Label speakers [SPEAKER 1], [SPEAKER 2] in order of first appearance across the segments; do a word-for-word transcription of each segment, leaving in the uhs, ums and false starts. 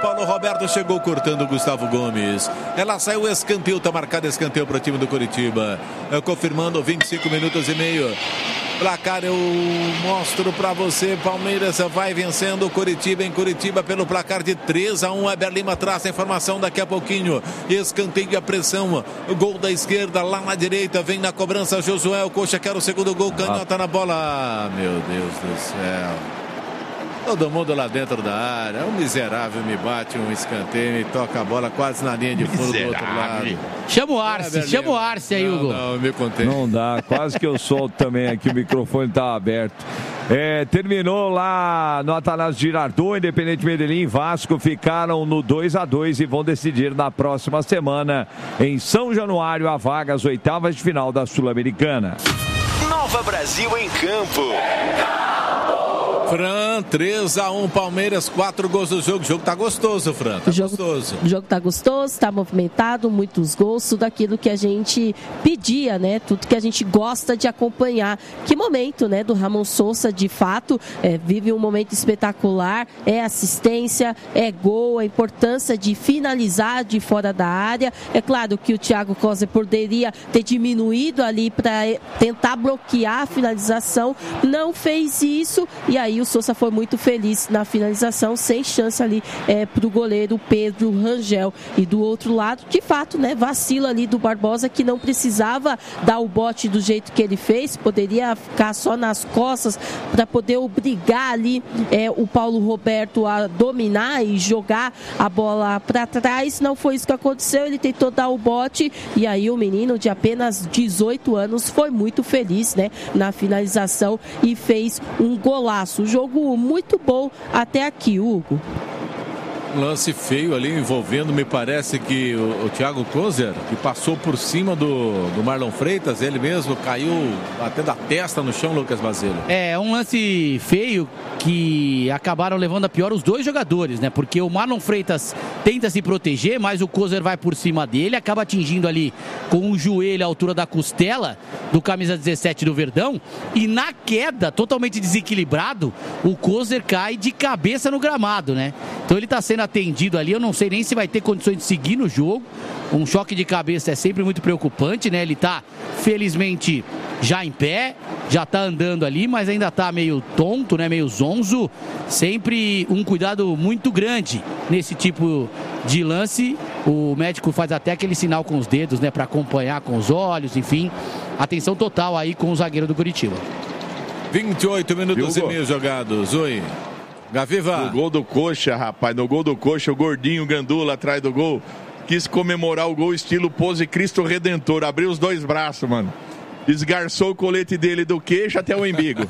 [SPEAKER 1] Paulo Roberto chegou cortando o Gustavo Gomes. Ela saiu escanteio, tá marcado escanteio para o time do Coritiba. É, confirmando vinte e cinco minutos e meio. Placar eu mostro para você. Palmeiras vai vencendo o Coritiba em Curitiba pelo placar de três a um. Eber Lima traz a informação daqui a pouquinho. Escanteio, a pressão. O gol da esquerda lá na direita. Vem na cobrança Josué. O Coxa quer o segundo gol. Canhota na bola. Ah, meu Deus do céu. Todo mundo lá dentro da área. O miserável me bate um escanteio e toca a bola quase na linha de fundo do outro lado.
[SPEAKER 2] Chama o Arce, é, chama o Arce aí, Hugo.
[SPEAKER 1] Não, não, me contei.
[SPEAKER 3] Não dá, quase que eu solto também aqui, o microfone tá aberto. É, terminou lá no Atanásio Girardot, Independente Medellín e Vasco ficaram no dois a dois e vão decidir na próxima semana em São Januário a vaga às oitavas de final da Sul-Americana.
[SPEAKER 4] Nova Brasil em campo.
[SPEAKER 1] Fran, três a um, Palmeiras, quatro gols do jogo. O jogo tá gostoso, Fran. Tá
[SPEAKER 5] o jogo,
[SPEAKER 1] gostoso.
[SPEAKER 5] O jogo tá gostoso, tá movimentado, muitos gols, tudo aquilo que a gente pedia, né? Tudo que a gente gosta de acompanhar. Que momento, né? Do Ramon Sousa, de fato, é, vive um momento espetacular. É assistência, é gol, a importância de finalizar de fora da área. É claro que o Thiago Costa poderia ter diminuído ali para tentar bloquear a finalização. Não fez isso e aí o Sousa foi muito feliz na finalização, sem chance ali é, para o goleiro Pedro Rangel. E do outro lado, de fato, né, vacilo ali do Barbosa, que não precisava dar o bote do jeito que ele fez, poderia ficar só nas costas para poder obrigar ali é, o Paulo Roberto a dominar e jogar a bola para trás. Não foi isso que aconteceu, ele tentou dar o bote e aí o menino de apenas dezoito anos foi muito feliz, né, na finalização e fez um golaço. Jogo muito bom até aqui, Hugo.
[SPEAKER 1] Lance feio ali envolvendo, me parece que o, o Thiago Kozer, que passou por cima do, do Marlon Freitas, ele mesmo caiu batendo a testa no chão, Lucas Basílio.
[SPEAKER 2] É, um lance feio que acabaram levando a pior os dois jogadores, né? Porque o Marlon Freitas tenta se proteger, mas o Kozer vai por cima dele, acaba atingindo ali com o joelho à altura da costela do camisa dezessete do Verdão, e na queda, totalmente desequilibrado, o Kozer cai de cabeça no gramado, né? Então ele tá sendo atendido ali, eu não sei nem se vai ter condições de seguir no jogo. Um choque de cabeça é sempre muito preocupante, né? Ele tá, felizmente, já em pé, já tá andando ali, mas ainda tá meio tonto, né? Meio zonzo. Sempre um cuidado muito grande nesse tipo de lance. O médico faz até aquele sinal com os dedos, né? Para acompanhar com os olhos, enfim. Atenção total aí com o zagueiro do Curitiba.
[SPEAKER 1] vinte e oito minutos e meio jogados. Oi. Gaviva.
[SPEAKER 6] No gol do Coxa, rapaz, no gol do Coxa, o gordinho Gandula atrás do gol quis comemorar o gol estilo pose Cristo Redentor, abriu os dois braços, mano, esgarçou o colete dele do queixo até o embigo.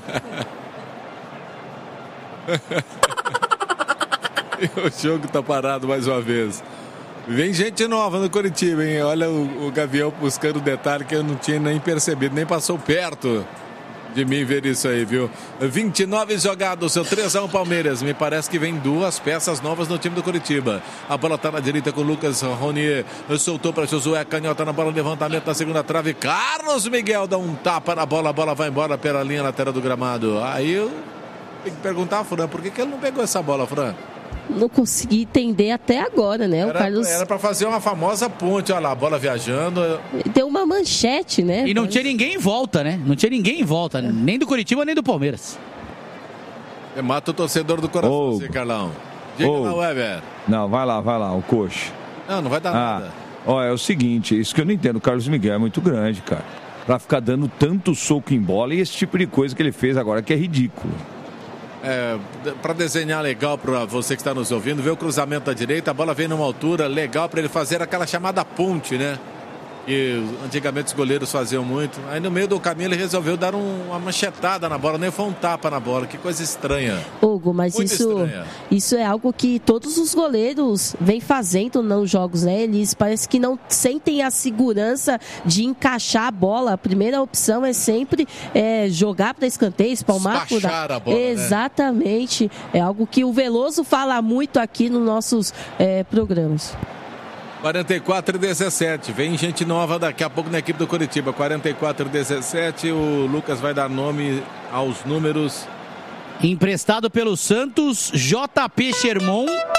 [SPEAKER 1] O jogo tá parado mais uma vez. Vem gente nova no Curitiba, hein? Olha o, o Gavião buscando detalhe que eu não tinha nem percebido, nem passou perto de mim ver isso aí, viu? vinte e nove jogados, seu três a um Palmeiras. Me parece que vem duas peças novas no time do Curitiba. A bola tá na direita com o Lucas Ronier. Soltou para Josué, canhota na bola, levantamento na segunda trave. Carlos Miguel dá um tapa na bola, a bola vai embora pela linha lateral do gramado. Aí eu tenho que perguntar, Fran, por que, que ele não pegou essa bola, Fran?
[SPEAKER 5] Não consegui entender até agora, né?
[SPEAKER 1] Era,
[SPEAKER 5] o Carlos
[SPEAKER 1] era pra fazer uma famosa ponte, olha lá, a bola viajando.
[SPEAKER 5] Deu uma manchete, né?
[SPEAKER 2] E não tinha ninguém em volta, né? Não tinha ninguém em volta, né? Nem do Curitiba, nem do Palmeiras.
[SPEAKER 1] Você mata o torcedor do coração,
[SPEAKER 3] oh.
[SPEAKER 1] você, Carlão. Diga
[SPEAKER 3] oh.
[SPEAKER 1] lá, Weber.
[SPEAKER 3] Não, vai lá, vai lá, o Coxa.
[SPEAKER 1] Não, não vai dar
[SPEAKER 3] ah,
[SPEAKER 1] nada.
[SPEAKER 3] Ó, é o seguinte, isso que eu não entendo, o Carlos Miguel é muito grande, cara. Pra ficar dando tanto soco em bola e esse tipo de coisa que ele fez agora que é ridículo.
[SPEAKER 1] É, para desenhar legal para você que está nos ouvindo, ver o cruzamento da direita, a bola vem numa altura legal para ele fazer aquela chamada ponte, né? Que antigamente os goleiros faziam muito. Aí no meio do caminho ele resolveu dar um, uma manchetada na bola, nem foi um tapa na bola. Que coisa estranha.
[SPEAKER 5] Hugo, mas isso, isso é algo que todos os goleiros vêm fazendo nos jogos, né? Eles parece que não sentem a segurança de encaixar a bola. A primeira opção é sempre é, jogar para escanteio, espalmar por
[SPEAKER 1] a bola,
[SPEAKER 5] exatamente. Né? É algo que o Veloso fala muito aqui nos nossos é, programas.
[SPEAKER 1] quarenta e quatro a dezessete, vem gente nova daqui a pouco na equipe do Curitiba. quarenta e quatro a dezessete, o Lucas vai dar nome aos números.
[SPEAKER 2] Emprestado pelo Santos, J P Sherman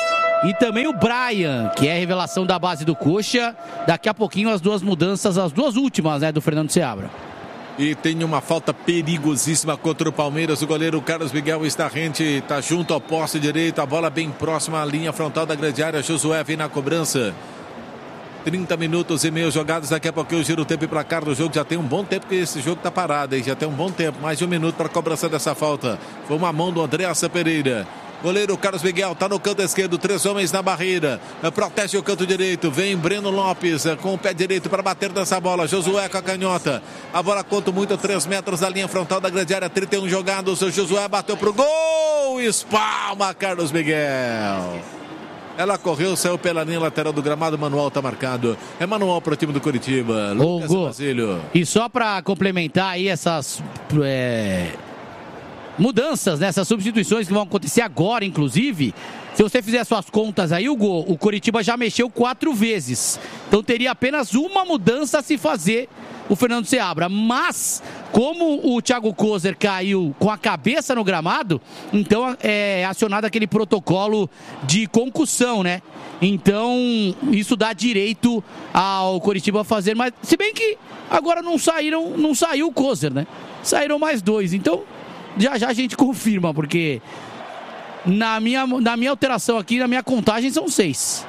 [SPEAKER 2] e também o Brian, que é a revelação da base do Coxa. Daqui a pouquinho as duas mudanças, as duas últimas, né, do Fernando Seabra.
[SPEAKER 1] E tem uma falta perigosíssima contra o Palmeiras. O goleiro Carlos Miguel está rente, está junto ao poste direito. A bola bem próxima à linha frontal da grande área. Josué vem na cobrança. trinta minutos e meio jogados. Daqui a pouquinho eu giro o tempo e placar do jogo. Já tem um bom tempo que esse jogo está parado, hein? Já tem um bom tempo. Mais de um minuto para a cobrança dessa falta. Foi uma mão do Andréassa Pereira. Goleiro Carlos Miguel está no canto esquerdo, três homens na barreira, protege o canto direito, vem Breno Lopes com o pé direito para bater dessa bola, Josué com a canhota, a bola conta muito, três metros da linha frontal da grande área, trinta e um jogados, o Josué bateu pro gol, espalma Carlos Miguel. Ela correu, saiu pela linha lateral do gramado, manual está marcado. É manual para o time do Coritiba. Lucas Basílio.
[SPEAKER 2] E só para complementar aí essas... É... mudanças, né? Essas substituições que vão acontecer agora, inclusive. Se você fizer suas contas aí, Hugo, o Coritiba já mexeu quatro vezes. Então teria apenas uma mudança a se fazer o Fernando Seabra. Mas, como o Thiago Kozer caiu com a cabeça no gramado, então é acionado aquele protocolo de concussão, né? Então, isso dá direito ao Coritiba fazer mais. Se bem que agora não saíram, não saiu o Kozer, né? Saíram mais dois. Então, já já a gente confirma, porque na minha, na minha alteração aqui, na minha contagem, são seis.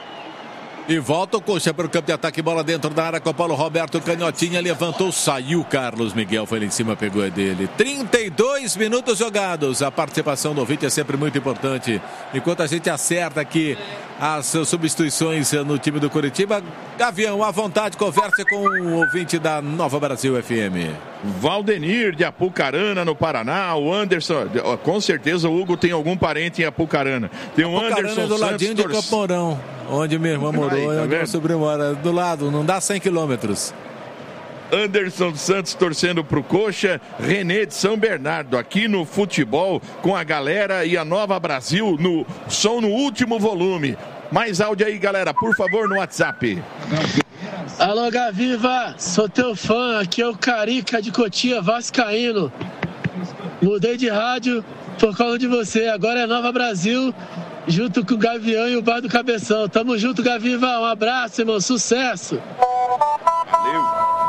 [SPEAKER 1] E volta o Coxa para o campo de ataque, bola dentro da área com o Paulo Roberto, canhotinha, levantou, saiu Carlos Miguel, foi lá em cima, pegou a dele. trinta e dois minutos jogados, a participação do ouvinte é sempre muito importante. Enquanto a gente acerta aqui as substituições no time do Coritiba, Gavião, à vontade, conversa com o ouvinte da Nova Brasil F M.
[SPEAKER 6] Valdenir de Apucarana, no Paraná. O Anderson, com certeza o Hugo tem algum parente em Apucarana. Tem o Anderson
[SPEAKER 1] é do ladinho
[SPEAKER 6] Santos,
[SPEAKER 1] de Campo Mourão, onde minha irmã morou, aí, tá onde meu sobrinho mora, do lado, não dá cem quilômetros.
[SPEAKER 6] Anderson Santos torcendo pro Coxa. Renê de São Bernardo, aqui no futebol com a galera e a Nova Brasil no som no último volume. Mais áudio aí, galera, por favor, no WhatsApp.
[SPEAKER 7] Alô, Gaviva, sou teu fã, aqui é o Carica de Cotia, vascaíno. Mudei de rádio por causa de você, agora é Nova Brasil, junto com o Gavião e o Bar do Cabeção. Tamo junto, Gaviva, um abraço, irmão, sucesso.
[SPEAKER 6] Valeu.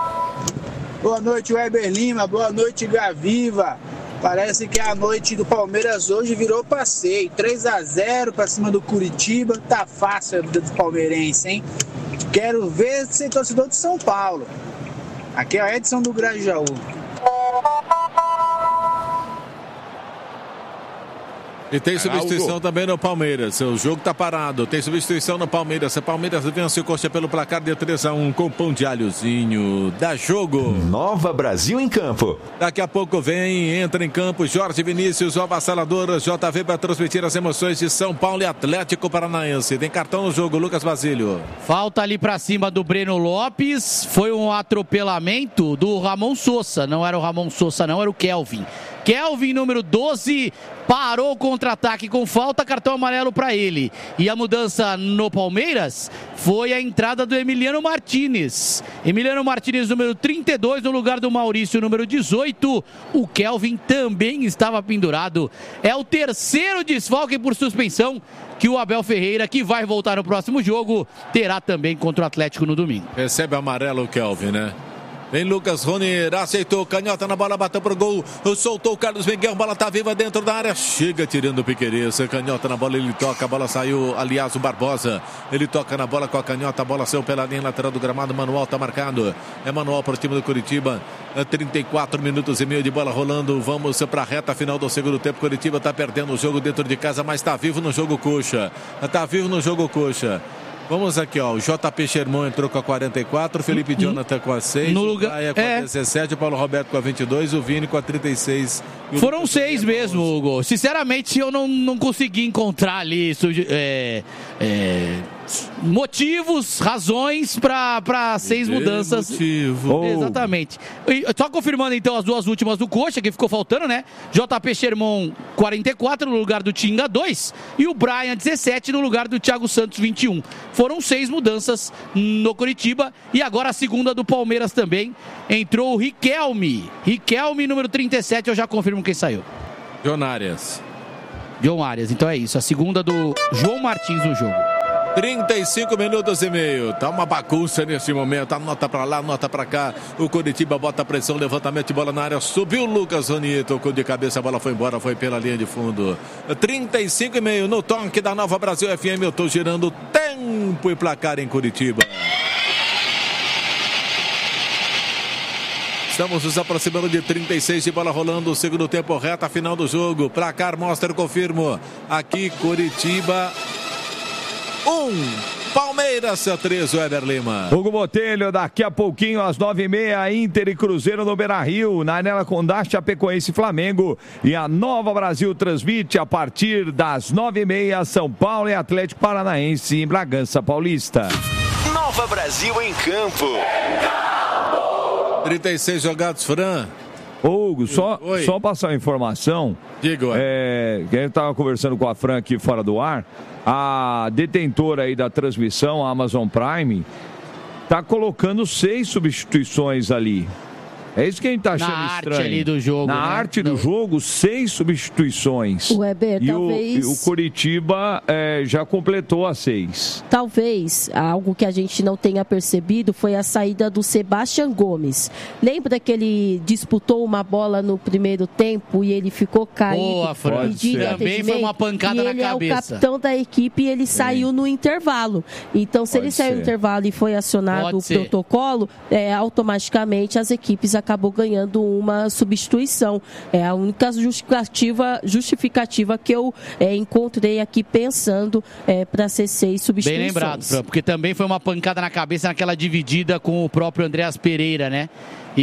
[SPEAKER 8] Boa noite, Weber Lima, boa noite, Gaviva. Parece que a noite do Palmeiras hoje virou passeio, três a zero pra cima do Curitiba, tá fácil a vida do palmeirense, hein? Quero ver ser torcedor de São Paulo. Aqui é a Edson do Grajaú.
[SPEAKER 1] E tem substituição também no Palmeiras. O jogo tá parado. Tem substituição no Palmeiras. O Palmeiras vence o Coxa pelo placar de três a um com pão de alhozinho. Dá jogo.
[SPEAKER 9] Nova Brasil em campo.
[SPEAKER 1] Daqui a pouco vem, entra em campo Jorge Vinícius, o avassalador J V para transmitir as emoções de São Paulo e Atlético Paranaense. Tem cartão no jogo, Lucas Basílio.
[SPEAKER 2] Falta ali pra cima do Breno Lopes. Foi um atropelamento do Ramon Sousa. Não era o Ramon Sousa, não, era o Kelvin. Kelvin, número doze, parou o contra-ataque com falta, cartão amarelo para ele. E a mudança no Palmeiras foi a entrada do Emiliano Martinez. Emiliano Martinez, número trinta e dois, no lugar do Maurício, número dezoito. O Kelvin também estava pendurado. É o terceiro desfalque por suspensão que o Abel Ferreira, que vai voltar no próximo jogo, terá também contra o Atlético no domingo.
[SPEAKER 1] Recebe amarelo o Kelvin, né? Vem Lucas Rony, aceitou, canhota na bola, bateu pro gol, soltou o Carlos Miguel, bola tá viva dentro da área, chega tirando o Piquerez, canhota na bola, ele toca, a bola saiu, aliás, o Barbosa, ele toca na bola com a canhota, a bola saiu pela linha lateral do gramado, manual tá marcado, é manual para o time do Coritiba, trinta e quatro minutos e meio de bola rolando, vamos para a reta final do segundo tempo, Coritiba tá perdendo o jogo dentro de casa, mas tá vivo no jogo Coxa, tá vivo no jogo Coxa. Vamos aqui, ó. O J P Sherman entrou com a quarenta e quatro, Felipe Jonathan com a seis,
[SPEAKER 2] no lugar,
[SPEAKER 1] o Gaia com a
[SPEAKER 2] é.
[SPEAKER 1] dezessete, o Paulo Roberto com a vinte e dois, o Vini com a trinta e seis.
[SPEAKER 2] Foram seis mesmo, Hugo. Sinceramente, eu não, não consegui encontrar ali é, é, motivos, razões para seis mudanças.
[SPEAKER 1] Motivo.
[SPEAKER 2] Oh. Exatamente. E, só confirmando então as duas últimas do Coxa, que ficou faltando, né? J P Sherman quarenta e quatro no lugar do Tinga dois e o Brian dezessete no lugar do Thiago Santos vinte e um. Foram seis mudanças no Coritiba e agora a segunda do Palmeiras também. Entrou o Riquelme. Riquelme, número trinta e sete, eu já confirmo quem saiu.
[SPEAKER 1] Jonárias.
[SPEAKER 2] John Arias. Então é isso, a segunda do João Martins no jogo.
[SPEAKER 1] trinta e cinco minutos e meio. Tá uma bagunça nesse momento. Anota pra lá, anota pra cá. O Coritiba bota pressão, levantamento de bola na área. Subiu o Lucas Ronier, tocou de cabeça, a bola foi embora, foi pela linha de fundo. trinta e cinco e meio no toque da Nova Brasil F M. Eu tô girando tempo e placar em Curitiba. Estamos nos aproximando de trinta e seis de bola rolando. O segundo tempo, reta final do jogo. Placar mostra, confirmo. Aqui, Curitiba um, Palmeiras três, Weber Lima.
[SPEAKER 3] Hugo Botelho, daqui a pouquinho, às nove e meia, Inter e Cruzeiro no Beira-Rio, na Arena Condá, Chapecoense e Flamengo. E a Nova Brasil transmite a partir das nove e meia, São Paulo e Atlético Paranaense em Bragança Paulista.
[SPEAKER 4] Nova Brasil em campo.
[SPEAKER 1] trinta e seis jogados, Fran.
[SPEAKER 3] Ô, Hugo, só, só passar uma informação.
[SPEAKER 1] Diga,
[SPEAKER 3] é, que a gente estava conversando com a Fran aqui fora do ar. A detentora aí da transmissão, a Amazon Prime, está colocando seis substituições ali. É isso que a gente tá achando
[SPEAKER 2] Na
[SPEAKER 3] estranho.
[SPEAKER 2] arte ali do jogo,
[SPEAKER 3] Na
[SPEAKER 2] né?
[SPEAKER 3] arte do jogo, seis substituições.
[SPEAKER 5] Weber,
[SPEAKER 3] e
[SPEAKER 5] talvez...
[SPEAKER 3] O, e o Coritiba é, já completou as seis.
[SPEAKER 5] Talvez algo que a gente não tenha percebido foi a saída do Sebastião Gomes. Lembra que ele disputou uma bola no primeiro tempo e ele ficou caído?
[SPEAKER 2] Boa, Fran.
[SPEAKER 5] pedindo
[SPEAKER 2] Também foi uma pancada
[SPEAKER 5] e
[SPEAKER 2] na
[SPEAKER 5] ele
[SPEAKER 2] cabeça.
[SPEAKER 5] é o capitão da equipe e ele saiu no intervalo. Então, se
[SPEAKER 3] Pode
[SPEAKER 5] ele saiu
[SPEAKER 3] ser.
[SPEAKER 5] no intervalo e foi acionado
[SPEAKER 2] Pode
[SPEAKER 5] o
[SPEAKER 2] ser.
[SPEAKER 5] protocolo, é, automaticamente as equipes acabou ganhando uma substituição. É a única justificativa, justificativa que eu é, encontrei aqui pensando é, para ser seis substituições.
[SPEAKER 2] Bem lembrado, Fran, porque também foi uma pancada na cabeça naquela dividida com o próprio Andreas Pereira, né?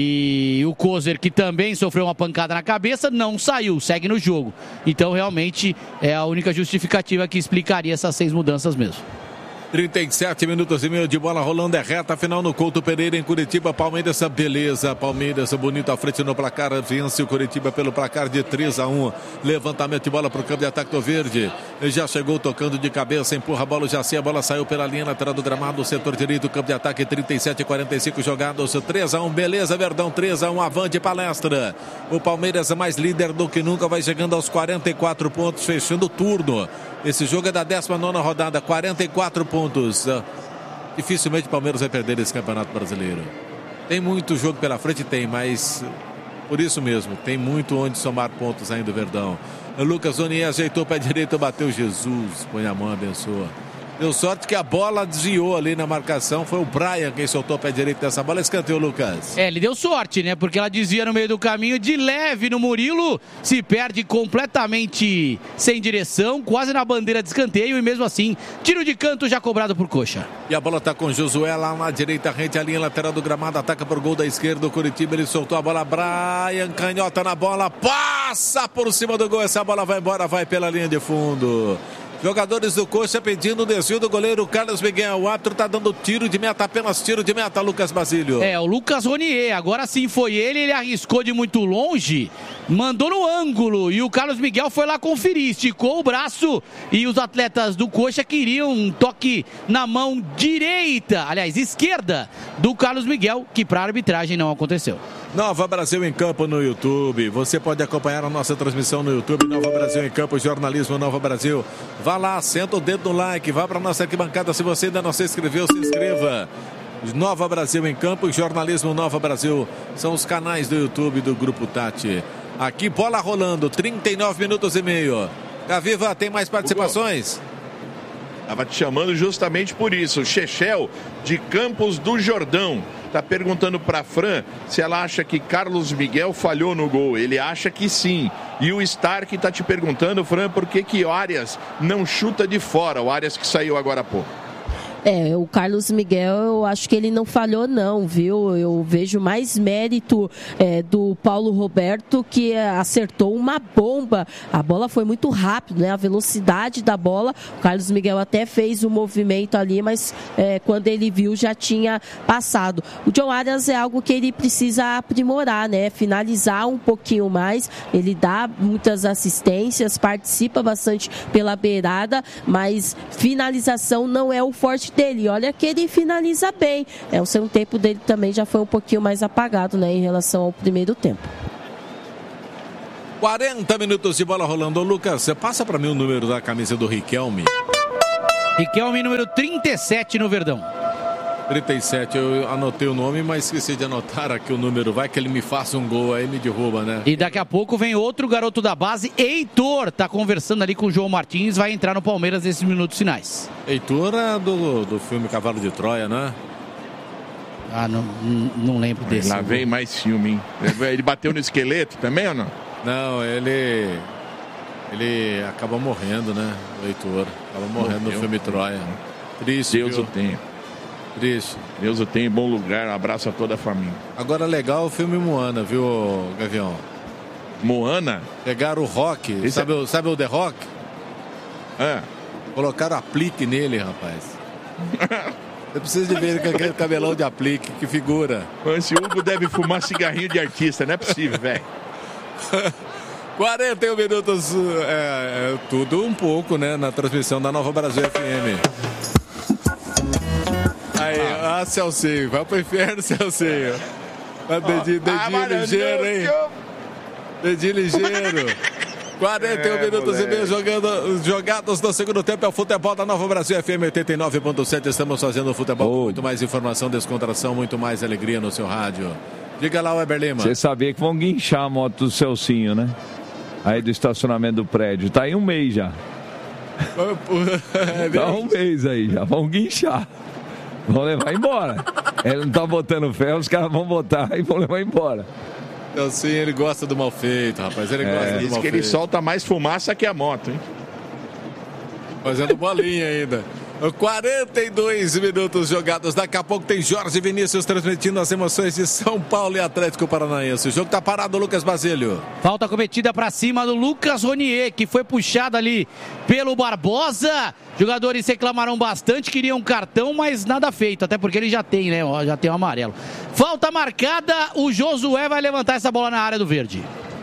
[SPEAKER 2] E o Kozer, que também sofreu uma pancada na cabeça, não saiu, segue no jogo. Então, realmente, é a única justificativa que explicaria essas seis mudanças mesmo.
[SPEAKER 1] trinta e sete minutos e meio de bola rolando, é reta final no Couto Pereira em Curitiba. Palmeiras, beleza, Palmeiras bonito à frente no placar, vence o Curitiba pelo placar de três a um. Levantamento de bola para o campo de ataque do Verde, já chegou tocando de cabeça, empurra a bola, já sei, a bola saiu pela linha lateral do gramado, setor direito, campo de ataque, trinta e sete a quarenta e cinco jogados, três a um, beleza, Verdão, três a um, avante palestra. O Palmeiras é mais líder do que nunca, vai chegando aos quarenta e quatro pontos, fechando o turno. Esse jogo é da décima nona rodada, quarenta e quatro pontos. Dificilmente o Palmeiras vai perder esse Campeonato Brasileiro. Tem muito jogo pela frente, tem, mas por isso mesmo, tem muito onde somar pontos ainda o Verdão. O Lucas Ronier ajeitou o pé direito, bateu, Jesus, põe a mão, abençoa. Deu sorte que a bola desviou ali na marcação. Foi o Brian quem soltou o pé direito dessa bola. Escanteio, Lucas.
[SPEAKER 2] É, ele deu sorte, né? Porque ela desvia no meio do caminho, de leve no Murilo, se perde completamente sem direção, quase na bandeira de escanteio e mesmo assim, tiro de canto já cobrado por Coxa.
[SPEAKER 1] E a bola tá com Josué lá na direita, rente à linha lateral do gramado, ataca por gol da esquerda do Curitiba, ele soltou a bola, Brian, canhota na bola, passa por cima do gol, essa bola vai embora, vai pela linha de fundo. Jogadores do Coxa pedindo o desvio do goleiro Carlos Miguel. O árbitro tá dando tiro de meta, apenas tiro de meta, Lucas Basílio.
[SPEAKER 2] É, o Lucas Ronier, agora sim foi ele, ele arriscou de muito longe, mandou no ângulo e o Carlos Miguel foi lá conferir, esticou o braço e os atletas do Coxa queriam um toque na mão direita, aliás, esquerda do Carlos Miguel, que para a arbitragem não aconteceu.
[SPEAKER 1] Nova Brasil em Campo no YouTube. Você pode acompanhar a nossa transmissão no YouTube. Nova Brasil em Campo, jornalismo Nova Brasil. Vá lá, senta o dedo no like, vá para nossa arquibancada. Se você ainda não se inscreveu, se inscreva. Nova Brasil em Campo e jornalismo Nova Brasil são os canais do YouTube do Grupo Tati. Aqui, bola rolando, trinta e nove minutos e meio. Gaviva, tem mais participações?
[SPEAKER 6] Estava te chamando justamente por isso. Chechel, de Campos do Jordão, está perguntando para a Fran se ela acha que Carlos Miguel falhou no gol. Ele acha que sim. E o Stark está te perguntando, Fran, por que que o Arias não chuta de fora? O Arias que saiu agora há pouco.
[SPEAKER 5] É, o Carlos Miguel, eu acho que ele não falhou não, viu? Eu vejo mais mérito é, do Paulo Roberto, que acertou uma bomba. A bola foi muito rápida, né? A velocidade da bola. O Carlos Miguel até fez o movimento ali, mas é, quando ele viu já tinha passado. O John Arias é algo que ele precisa aprimorar, né? Finalizar um pouquinho mais. Ele dá muitas assistências, participa bastante pela beirada, mas finalização não é o forte dele. Olha que ele finaliza bem. É, o segundo tempo dele também já foi um pouquinho mais apagado, né, em relação ao primeiro tempo.
[SPEAKER 1] quarenta minutos de bola rolando. Ô, Lucas, você passa para mim o número da camisa do Riquelme.
[SPEAKER 2] Riquelme, número trinta e sete no Verdão.
[SPEAKER 1] trinta e sete, eu anotei o nome, mas esqueci de anotar aqui o número. Vai que ele me faça um gol aí, me derruba, né?
[SPEAKER 2] E daqui a pouco vem outro garoto da base, Heitor, tá conversando ali com o João Martins, vai entrar no Palmeiras nesses minutos finais.
[SPEAKER 1] Heitor é do, do filme Cavalo de Troia, né?
[SPEAKER 2] Ah, não, não lembro desse.
[SPEAKER 6] Lá vem mais filme, hein? Ele bateu no esqueleto também ou não?
[SPEAKER 1] Não, ele... Ele acaba morrendo, né? O Heitor. Acaba morrendo Morreu. no filme Troia. Triste,
[SPEAKER 6] Deus
[SPEAKER 1] viu?
[SPEAKER 6] o tenha.
[SPEAKER 1] Triste.
[SPEAKER 6] Deus o tenha em bom lugar. Um abraço a toda a família.
[SPEAKER 1] Agora, legal o filme Moana, viu, Gavião?
[SPEAKER 6] Moana?
[SPEAKER 1] Pegaram o Rock. Sabe, é... o, sabe o The Rock?
[SPEAKER 6] É.
[SPEAKER 1] Colocaram aplique nele, rapaz. Você precisa de ver ele com aquele cabelão de aplique. Que figura.
[SPEAKER 6] Esse Hugo deve fumar cigarrinho de artista. Não é possível, velho.
[SPEAKER 1] quarenta e um minutos, é, é, tudo um pouco, né, na transmissão da Nova Brasil F M. Aí, ah, Celcinho, vai pro inferno, Celcinho. Ah, dedinho, dedinho ah, ligeiro, hein? Dedinho ligeiro. quarenta e um é, minutos moleque. e meio jogando, jogados no segundo tempo. É o futebol da Nova Brasil F M oitenta e nove ponto sete. Estamos fazendo o futebol com muito mais informação, descontração, muito mais alegria no seu rádio. Diga lá, Weber Lima.
[SPEAKER 3] Você sabia que vão guinchar a moto do Celcinho, né? Aí do estacionamento do prédio. Tá aí um mês já. Tá um mês aí já. Vão guinchar. Vão levar embora. Ele não tá botando fé, os caras vão botar e vão levar embora.
[SPEAKER 1] Então sim, ele gosta do mal feito, rapaz. Ele é, gosta do mal feito.
[SPEAKER 6] Diz que ele solta mais fumaça que a moto, hein?
[SPEAKER 1] Fazendo bolinha ainda. quarenta e dois minutos jogados. Daqui a pouco tem Jorge Vinícius transmitindo as emoções de São Paulo e Atlético Paranaense. O jogo tá parado, Lucas Basílio.
[SPEAKER 2] Falta cometida para cima do Lucas Ronier, que foi puxado ali pelo Barbosa. Jogadores reclamaram bastante, queriam um cartão, mas nada feito, até porque ele já tem, né? Já tem o amarelo. Falta marcada, o Josué vai levantar essa bola na área do verde.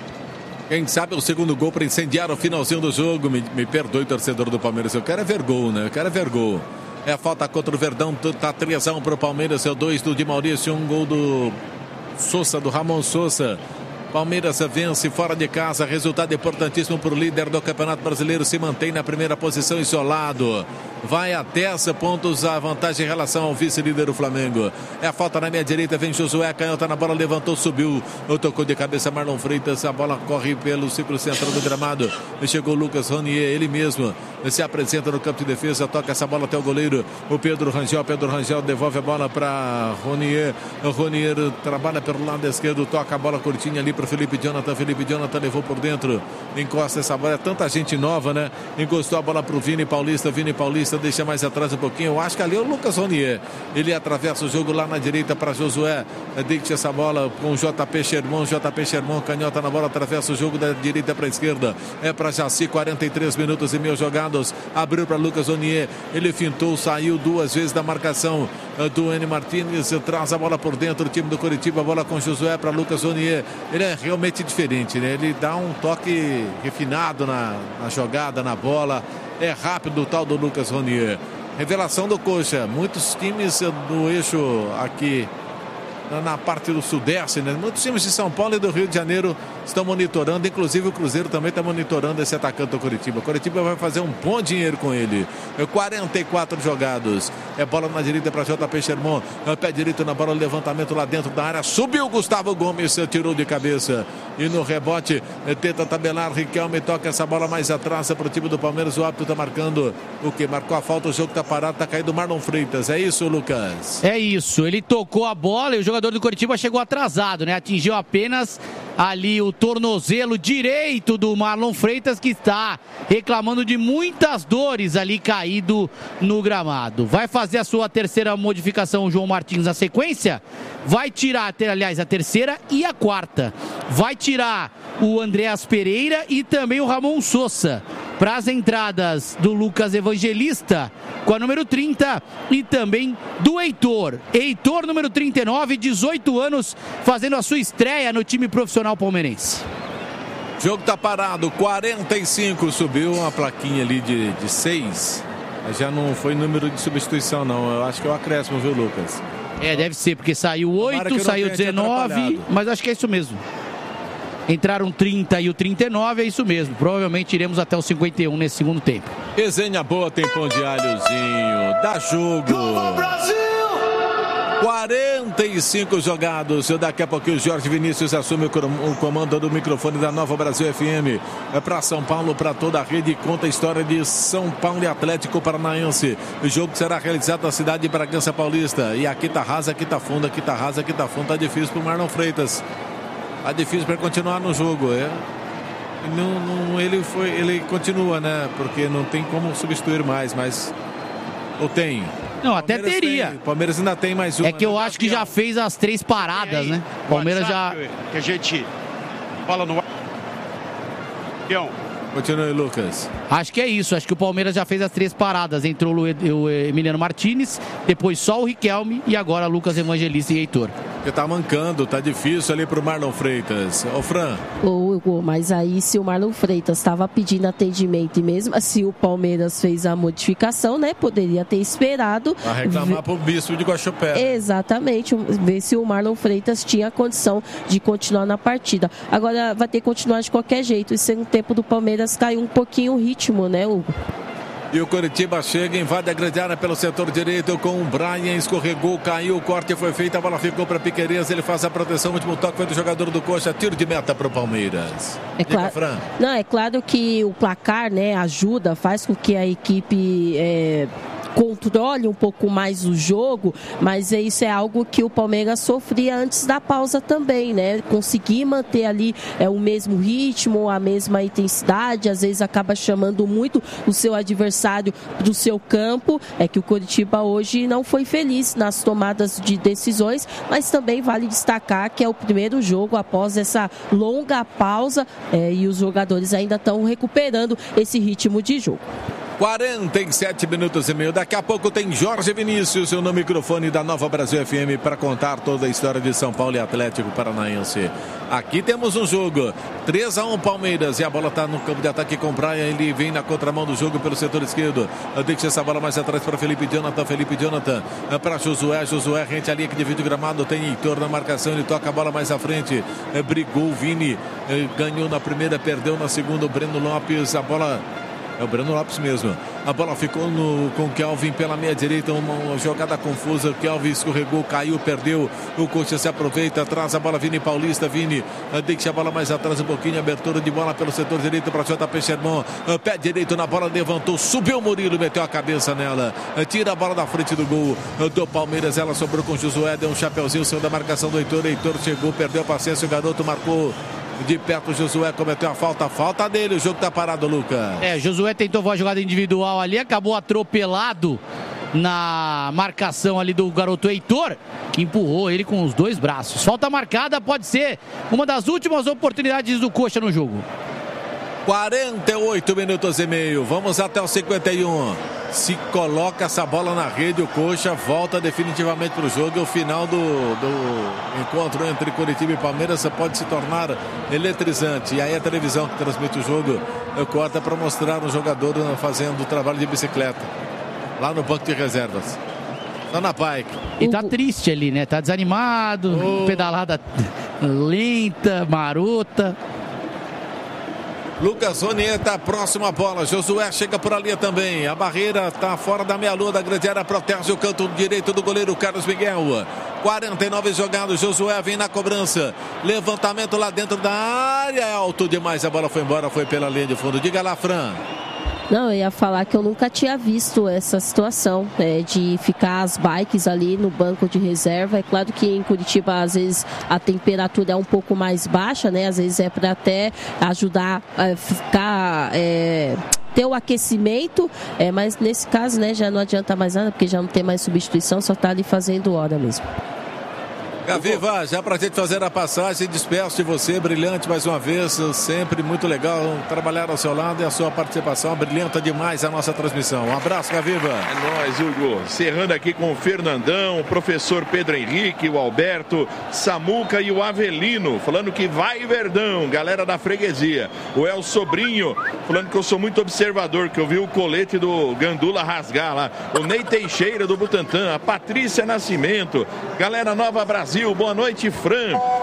[SPEAKER 1] Quem sabe o segundo gol para incendiar o finalzinho do jogo. Me, me perdoe, torcedor do Palmeiras. Eu quero é ver gol, né? Eu quero é ver gol. É a falta contra o Verdão. Tá três a um para o Palmeiras. É o dois do Di Maurício. Um gol do Sousa, do Ramon Sousa. Palmeiras vence fora de casa. Resultado importantíssimo para o líder do Campeonato Brasileiro. Se mantém na primeira posição isolado. Vai a dez pontos a vantagem em relação ao vice-líder do Flamengo. É a falta na minha direita. Vem Josué. Canhota na bola. Levantou, subiu. Tocou de cabeça Marlon Freitas. A bola corre pelo círculo central do gramado. Chegou Lucas Ronier. Ele mesmo se apresenta no campo de defesa. Toca essa bola até o goleiro. O Pedro Rangel. Pedro Rangel devolve a bola para Ronier. O Ronier trabalha pelo lado esquerdo. Toca a bola curtinha ali para Felipe Jonathan. Felipe Jonathan levou por dentro. Encosta essa bola. É tanta gente nova, né? Encostou a bola para o Vini Paulista. Vini Paulista deixa mais atrás um pouquinho. Eu acho que ali é o Lucas Ronier. Ele atravessa o jogo lá na direita para Josué. Deixa essa bola com o J P Sherman. J P Sherman, canhota na bola, atravessa o jogo da direita para a esquerda. É para Jaci, quarenta e três minutos e meio jogados. Abriu para Lucas Ronier. Ele fintou, saiu duas vezes da marcação do N. Martins. Traz a bola por dentro. O time do Coritiba. A bola com Josué para Lucas Ronier. Ele é realmente diferente, né? Ele dá um toque refinado na, na jogada, na bola. É rápido o tal do Lucas Ronier. Revelação do Coxa. Muitos times do eixo aqui na parte do Sudeste, né? Muitos times de São Paulo e do Rio de Janeiro estão monitorando, inclusive o Cruzeiro também está monitorando esse atacante do Coritiba. O Coritiba vai fazer um bom dinheiro com ele. quarenta e quatro jogados. É bola na direita para J P Sherman. Pé direito na bola, levantamento lá dentro da área. Subiu Gustavo Gomes, tirou de cabeça. E no rebote, tenta tabelar. Riquelme toca essa bola mais atrás para o time do Palmeiras. O árbitro está marcando o que? Marcou a falta, o jogo está parado, está caído Marlon Freitas. É isso, Lucas?
[SPEAKER 2] É isso. Ele tocou a bola e o jogador do Coritiba chegou atrasado, né? Atingiu apenas ali o tornozelo direito do Marlon Freitas, que está reclamando de muitas dores ali caído no gramado. Vai fazer a sua terceira modificação o João Martins na sequência? Vai tirar, aliás, a terceira e a quarta. Vai tirar o Andreas Pereira e também o Ramon Sousa para as entradas do Lucas Evangelista com a número trinta e também do Heitor. Heitor, número trinta e nove, dezoito anos, fazendo a sua estreia no time profissional palmeirense.
[SPEAKER 1] O jogo tá parado, quarenta e cinco, subiu uma plaquinha ali de, de seis. Já não foi número de substituição, não. Eu acho que é o acréscimo, viu, Lucas?
[SPEAKER 2] É, deve ser, porque saiu oito, saiu dezenove, mas acho que é isso mesmo. entraram trinta e o trinta e nove, é isso mesmo. Provavelmente iremos até o cinquenta e um nesse segundo tempo.
[SPEAKER 1] Resenha boa, tem pão de alhozinho. Dá jogo. quarenta e cinco jogados. Daqui a pouquinho o Jorge Vinícius assume o comando do microfone da Nova Brasil F M. É para São Paulo, para toda a rede. Conta a história de São Paulo e Atlético Paranaense. O jogo será realizado na cidade de Bragança Paulista. E aqui tá rasa, aqui tá fundo, aqui tá rasa, aqui tá fundo. Tá difícil pro Marlon Freitas. Tá difícil para continuar no jogo. É. Não, não, ele, foi, ele continua, né? Porque não tem como substituir mais, mas... Ou tem?
[SPEAKER 2] Não, até
[SPEAKER 1] Palmeiras
[SPEAKER 2] teria.
[SPEAKER 1] Tem, Palmeiras ainda tem mais uma.
[SPEAKER 2] É que eu acho que já fez as três paradas, né? Palmeiras já...
[SPEAKER 10] Que a gente fala no...
[SPEAKER 1] Continue, Lucas.
[SPEAKER 2] Acho que é isso. Acho que o Palmeiras já fez as três paradas. Entrou o Emiliano Martinez, depois só o Riquelme e agora Lucas Evangelista e Heitor.
[SPEAKER 1] Porque tá mancando, tá difícil ali pro Marlon Freitas. Ô, Fran.
[SPEAKER 5] Ô, Hugo, mas aí se o Marlon Freitas estava pedindo atendimento e mesmo assim o Palmeiras fez a modificação, né? Poderia ter esperado.
[SPEAKER 1] Vai reclamar pro Bispo de Guaxupé.
[SPEAKER 5] Exatamente. Ver se o Marlon Freitas tinha condição de continuar na partida. Agora vai ter que continuar de qualquer jeito. E segundo tempo do Palmeiras caiu um pouquinho o ritmo, né, Hugo?
[SPEAKER 1] E o Coritiba chega, invade a grande área pelo setor direito com o Brian, escorregou, caiu, o corte foi feito, a bola ficou para Piquerez, ele faz a proteção, o último toque foi do jogador do Coxa, tiro de meta para o Palmeiras.
[SPEAKER 5] É claro,
[SPEAKER 1] Fran.
[SPEAKER 5] Não, é claro que o placar, né, ajuda, faz com que a equipe é, controle um pouco mais o jogo, mas isso é algo que o Palmeiras sofria antes da pausa também, né? Conseguir manter ali é, o mesmo ritmo, a mesma intensidade, às vezes acaba chamando muito o seu adversário do seu campo. É que o Coritiba hoje não foi feliz nas tomadas de decisões, mas também vale destacar que é o primeiro jogo após essa longa pausa é, e os jogadores ainda estão recuperando esse ritmo de jogo.
[SPEAKER 1] quarenta e sete minutos e meio. Daqui a pouco tem Jorge Vinícius no microfone da Nova Brasil F M para contar toda a história de São Paulo e Atlético Paranaense. Aqui temos um jogo. três a um Palmeiras e a bola está no campo de ataque com o Brian. Ele vem na contramão do jogo pelo setor esquerdo. Deixa essa bola mais atrás para Felipe Jonathan. Felipe Jonathan para Josué. Josué rente a linha que divide o gramado. Tem Heitor na marcação. Ele toca a bola mais à frente. Brigou o Vini. Ganhou na primeira, perdeu na segunda. O Breno Lopes. A bola... É o Breno Lopes mesmo. A bola ficou no, com o Kelvin pela meia direita. Uma, uma jogada confusa. O Kelvin escorregou, caiu, perdeu. O Coxa se aproveita. Traz a bola Vini Paulista. Vini deixa a bola mais atrás um pouquinho. Abertura de bola pelo setor direito para J P Sherman. Pé direito na bola, levantou. Subiu o Murilo, meteu a cabeça nela. Tira a bola da frente do gol do Palmeiras. Ela sobrou com o Josué. Deu um chapeuzinho, saiu da marcação do Heitor. Heitor chegou, perdeu a paciência. O garoto marcou. De perto o Josué cometeu a falta, falta dele, o jogo tá parado, Lucas.
[SPEAKER 2] É, Josué tentou uma jogada individual ali, acabou atropelado na marcação ali do garoto Heitor, que empurrou ele com os dois braços. Falta marcada, pode ser uma das últimas oportunidades do Coxa no jogo.
[SPEAKER 1] quarenta e oito minutos e meio, vamos até o cinquenta e um. Se coloca essa bola na rede, o Coxa volta definitivamente para o jogo. E o final do, do encontro entre Coritiba e Palmeiras pode se tornar eletrizante. E aí a televisão que transmite o jogo corta para mostrar um jogador fazendo o trabalho de bicicleta lá no banco de reservas. Tá na bike.
[SPEAKER 2] E tá triste ali, né? Tá desanimado, oh. Pedalada lenta, marota.
[SPEAKER 1] Lucas Ronieta, próxima bola. Josué chega por ali também. A barreira está fora da meia-lua da grande área. Protege o canto direito do goleiro Carlos Miguel. quarenta e nove jogados. Josué vem na cobrança. Levantamento lá dentro da área. É alto demais. A bola foi embora. Foi pela linha de fundo. Diga lá, Fran.
[SPEAKER 5] Não, eu ia falar que eu nunca tinha visto essa situação é, de ficar as bikes ali no banco de reserva. É claro que em Curitiba às vezes a temperatura é um pouco mais baixa, né? Às vezes é para até ajudar a ficar... É... ter o aquecimento, é, mas nesse caso, né, já não adianta mais nada, porque já não tem mais substituição, só está ali fazendo hora mesmo.
[SPEAKER 1] Gaviva, já pra gente fazer a passagem, despeço de você, brilhante mais uma vez, sempre muito legal trabalhar ao seu lado e a sua participação brilhanta demais a nossa transmissão. Um abraço, Gaviva.
[SPEAKER 6] É nóis, Hugo. Encerrando aqui com o Fernandão, o professor Pedro Henrique, o Alberto, Samuca e o Avelino, falando que vai Verdão, galera da freguesia. O El Sobrinho, falando que eu sou muito observador, que eu vi o colete do Gandula rasgar lá. O Ney Teixeira do Butantã, a Patrícia Nascimento, galera Nova Brasil. Boa noite, Fran.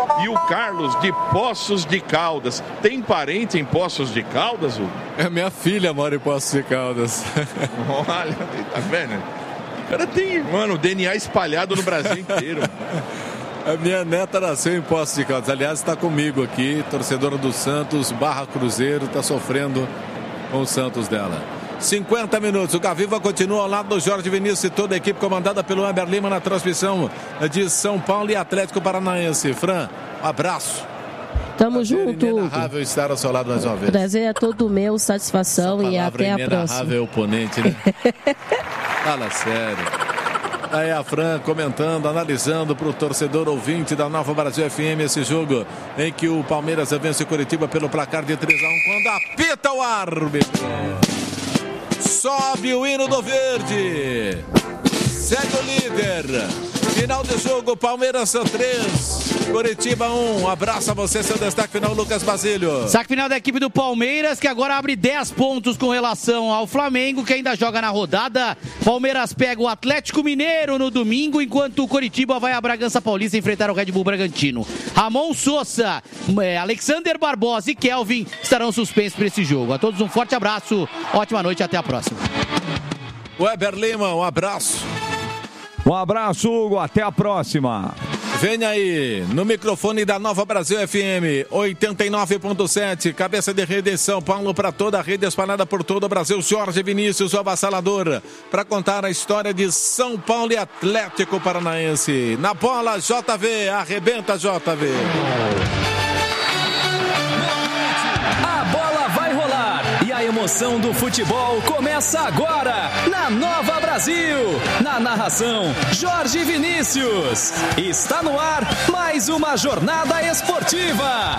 [SPEAKER 6] E o Carlos de Poços de Caldas. Tem parente em Poços de Caldas, Hugo?
[SPEAKER 1] É, minha filha mora em Poços de Caldas.
[SPEAKER 6] Olha, tá vendo? O cara tem, mano, o D N A espalhado no Brasil inteiro.
[SPEAKER 1] A minha neta nasceu em Poços de Caldas. Aliás, está comigo aqui, torcedora do Santos, barra Cruzeiro, está sofrendo com o Santos dela. cinquenta minutos, o Gaviva continua ao lado do Jorge Vinícius e toda a equipe comandada pelo Weber Lima na transmissão de São Paulo e Atlético Paranaense. Fran, um abraço.
[SPEAKER 5] Tamo
[SPEAKER 1] Prazer
[SPEAKER 5] junto.
[SPEAKER 1] Inenarrável estar ao seu lado mais uma vez.
[SPEAKER 5] Prazer é todo meu, satisfação e até a próxima.
[SPEAKER 1] Inenarrável oponente, né? Fala sério. Aí a Fran comentando, analisando para o torcedor ouvinte da Nova Brasil F M esse jogo em que o Palmeiras vence o Coritiba pelo placar de três a um quando apita o árbitro. Sobe o hino do verde. Segue o líder. Final de jogo, Palmeiras três, Coritiba um. Abraço a você, seu destaque final, Lucas Basílio.
[SPEAKER 2] Destaque final da equipe do Palmeiras, que agora abre dez pontos com relação ao Flamengo, que ainda joga na rodada. Palmeiras pega o Atlético Mineiro no domingo, enquanto o Coritiba vai a Bragança Paulista enfrentar o Red Bull Bragantino. Ramon Sousa, Alexander Barbosa e Kelvin estarão suspensos para esse jogo. A todos um forte abraço, ótima noite e até a próxima.
[SPEAKER 1] Weber Lima, um abraço.
[SPEAKER 3] Um abraço, Hugo. Até a próxima.
[SPEAKER 1] Vem aí, no microfone da Nova Brasil F M, oitenta e nove ponto sete, cabeça de rede em São Paulo para toda a rede espalhada por todo o Brasil. Jorge Vinícius, o avassalador, para contar a história de São Paulo e Atlético Paranaense. Na bola, J V, arrebenta J V.
[SPEAKER 11] A bola vai rolar e a emoção do futebol começa agora na Nova Brasil. Na narração, Jorge Vinícius. Está no ar mais uma jornada esportiva.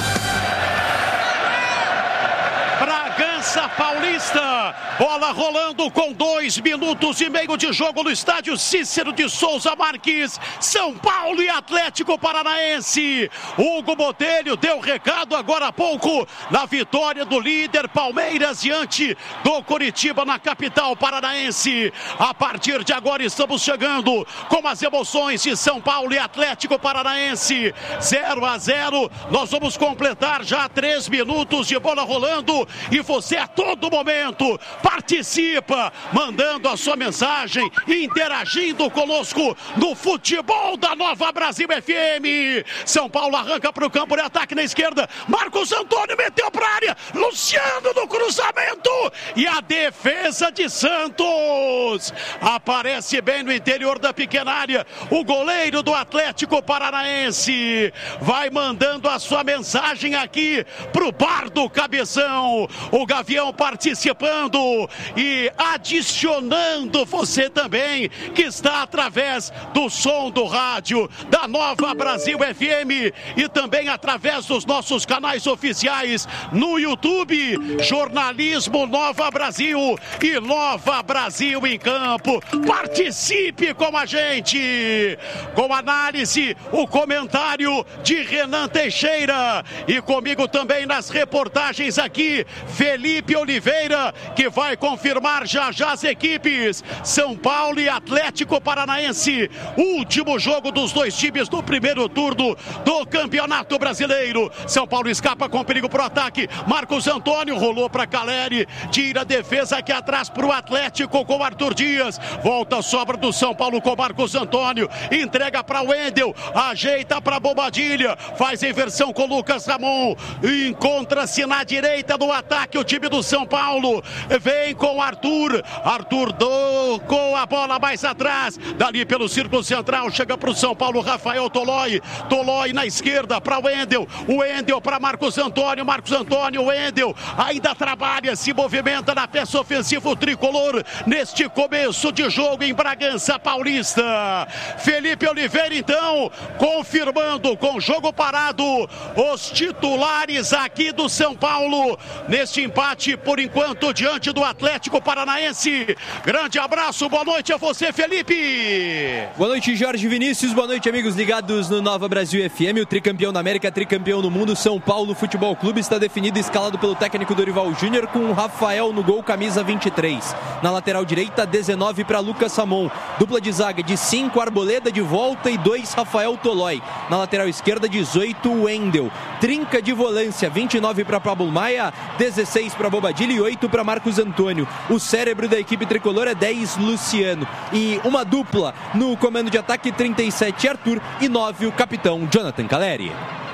[SPEAKER 10] Bragança Paulista, bola rolando com dois minutos e meio de jogo no estádio Cícero de Souza Marques. São Paulo e Atlético Paranaense. Hugo Botelho deu recado agora há pouco na vitória do líder Palmeiras diante do Coritiba na capital paranaense. A partir de agora estamos chegando com as emoções de São Paulo e Atlético Paranaense. zero a zero, nós vamos completar já três minutos de bola rolando e você a todo momento participa, mandando a sua mensagem, interagindo conosco no futebol da Nova Brasil F M. São Paulo arranca para o campo de ataque na esquerda, Marcos Antônio meteu para a área, Luciano no cruzamento e a defesa de Santos aparece bem no interior da pequena área. O goleiro do Atlético Paranaense vai mandando a sua mensagem aqui pro bar do Cabeção. O Gavião participando e adicionando você também que está através do som do rádio da Nova Brasil F M e também através dos nossos canais oficiais no YouTube, Jornalismo Nova Brasil e Nova Brasil em Campo. Participe com a gente, com análise, o comentário de Renan Teixeira e comigo também nas reportagens aqui, Felipe Oliveira, que vai confirmar já já as equipes. São Paulo e Atlético Paranaense, último jogo dos dois times do primeiro turno do Campeonato Brasileiro. São Paulo escapa com perigo pro ataque, Marcos Antônio rolou para Caleri, tira a defesa aqui atrás pro Atlético com Arthur Dias, volta a sobra do São Paulo com Marcos Antônio, entrega para Wendel, ajeita para Bobadilha, faz a inversão com Lucas Ramon, encontra-se na direita do ataque o time do São Paulo, vem com Arthur, Arthur do, com a bola mais atrás, dali pelo círculo central, chega para o São Paulo, Rafael Tolói, Tolói na esquerda para Wendel, Wendel para Marcos Antônio, Marcos Antônio, Wendel, ainda trabalha, se movimenta na peça ofensiva o tricolor, neste começo de jogo em Bragança Paulista. Felipe Oliveira então, confirmando com jogo parado, os titulares aqui do São Paulo, neste empate por enquanto diante diante do Atlético Paranaense. Grande abraço, boa noite a você, Felipe.
[SPEAKER 12] Boa noite, Jorge Vinícius, boa noite, amigos ligados no Nova Brasil F M. O tricampeão da América, tricampeão no mundo, São Paulo Futebol Clube, está definido e escalado pelo técnico Dorival Júnior, com o Rafael no gol, camisa vinte e três. Na lateral direita, dezenove para Lucas Ramon. Dupla de zaga de cinco, Arboleda de volta e dois, Rafael Tolói. Na lateral esquerda, dezoito, Wendel. Trinca de volância, vinte e nove para Pablo Maia, dezesseis para Bobadilha e oito para Marcos Antônio. O cérebro da equipe tricolor é dez, Luciano. E uma dupla no comando de ataque, trinta e sete, Arthur, e nove, o capitão Jonathan Caleri.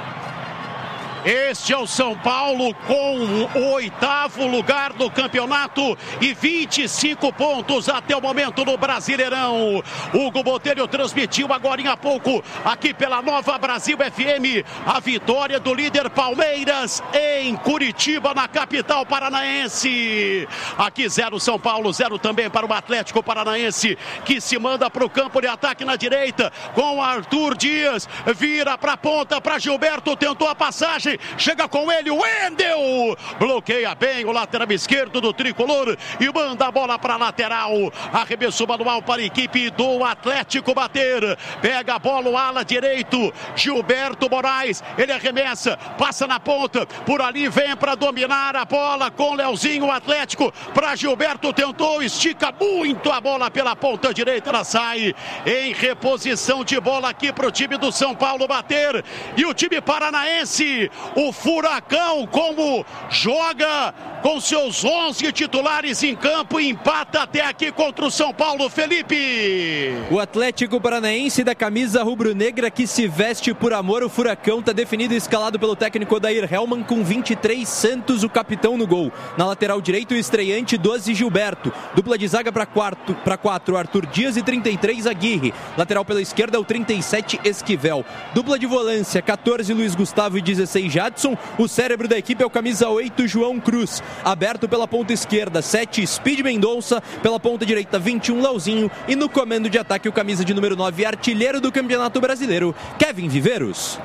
[SPEAKER 10] Este é o São Paulo com o oitavo lugar do campeonato e vinte e cinco pontos até o momento no Brasileirão. Hugo Botelho transmitiu agora há pouco aqui pela Nova Brasil F M a vitória do líder Palmeiras em Curitiba, na capital paranaense. Aqui zero São Paulo, zero também para o Atlético Paranaense, que se manda para o campo de ataque na direita com Arthur Dias, vira para a ponta para Gilberto, tentou a passagem. Chega com ele o Wendel, bloqueia bem o lateral esquerdo do tricolor e manda a bola para a lateral. Arremesso manual para a equipe do Atlético bater. Pega a bola o ala direito, Gilberto Moraes, ele arremessa, passa na ponta, por ali vem para dominar a bola com Leozinho. O Atlético para Gilberto, tentou, estica muito a bola pela ponta direita, ela sai em reposição de bola aqui para o time do São Paulo bater. E o time paranaense, o Furacão, como joga com seus onze titulares em campo, empata até aqui contra o São Paulo, Felipe.
[SPEAKER 12] O Atlético Paranaense da camisa rubro-negra que se veste por amor. O Furacão está definido e escalado pelo técnico Odair Hellmann com vinte e três, Santos, o capitão no gol. Na lateral direito, o estreante, doze, Gilberto. Dupla de zaga para quatro, Arthur Dias, e trinta e três, Aguirre. Lateral pela esquerda, o trinta e sete, Esquivel. Dupla de volância, catorze, Luiz Gustavo e dezesseis, Jadson. O cérebro da equipe é o camisa oito, João Cruz. Aberto pela ponta esquerda, sete, Speed Mendonça. Pela ponta direita, vinte e um, Leozinho. E no comando de ataque, o camisa de número nove, artilheiro do Campeonato Brasileiro, Kevin Viveiros.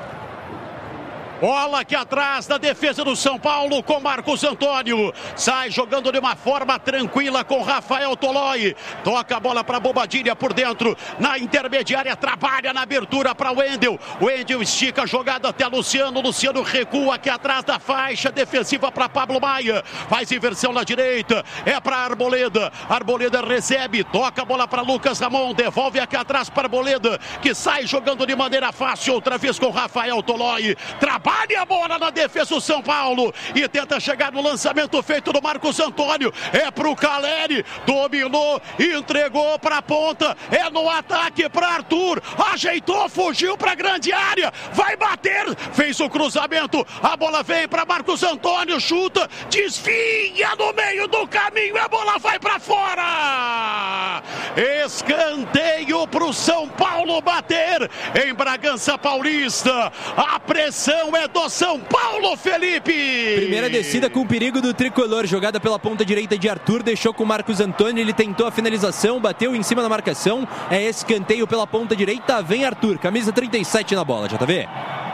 [SPEAKER 10] Bola aqui atrás da defesa do São Paulo com Marcos Antônio. Sai jogando de uma forma tranquila com Rafael Tolói. Toca a bola para Bobadilha por dentro. Na intermediária, trabalha na abertura para Wendel. Wendel estica a jogada até Luciano. Luciano recua aqui atrás da faixa defensiva para Pablo Maia. Faz inversão na direita. É para Arboleda. Arboleda recebe. Toca a bola para Lucas Ramon. Devolve aqui atrás para Arboleda, que sai jogando de maneira fácil. Outra vez com Rafael Tolói. Trabalha a bola na defesa do São Paulo e tenta chegar no lançamento feito do Marcos Antônio. É pro Caleri, dominou, entregou pra ponta, é no ataque para Arthur, ajeitou, fugiu pra grande área, vai bater, fez o cruzamento, a bola vem para Marcos Antônio, chuta, desvia no meio do caminho, a bola vai pra fora. Escanteio pro São Paulo bater em Bragança Paulista. A pressão é do São Paulo, Felipe.
[SPEAKER 12] Primeira descida com o perigo do tricolor, jogada pela ponta direita de Arthur, deixou com o Marcos Antônio, ele tentou a finalização, bateu em cima da marcação, é escanteio pela ponta direita, vem Arthur, camisa trinta e sete na bola, J V.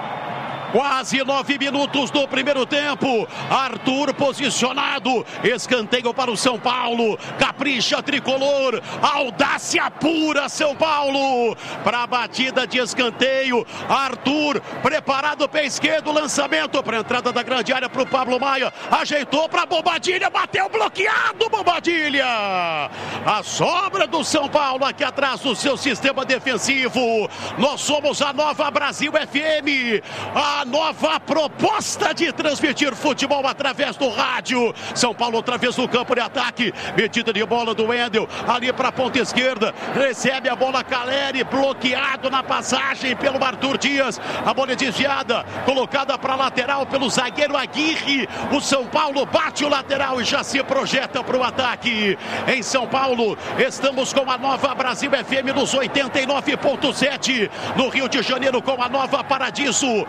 [SPEAKER 10] Quase nove minutos do primeiro tempo. Arthur posicionado. Escanteio para o São Paulo. Capricha tricolor. Audácia pura São Paulo. Para a batida de escanteio. Arthur preparado pé esquerdo. Lançamento para a entrada da grande área para o Pablo Maia. Ajeitou para Bobadilha. Bateu bloqueado Bobadilha. A sobra do São Paulo aqui atrás do seu sistema defensivo. Nós somos a Nova Brasil F M. A nova proposta de transmitir futebol através do rádio. São Paulo outra vez no campo de ataque. Metida de bola do Wendel. Ali para a ponta esquerda. Recebe a bola Caleri. Bloqueado na passagem pelo Arthur Dias. A bola é desviada. Colocada para a lateral pelo zagueiro Aguirre. O São Paulo bate o lateral e já se projeta para o ataque. Em São Paulo, estamos com a Nova Brasil F M nos oitenta e nove ponto sete. No Rio de Janeiro com a Nova Paradiso.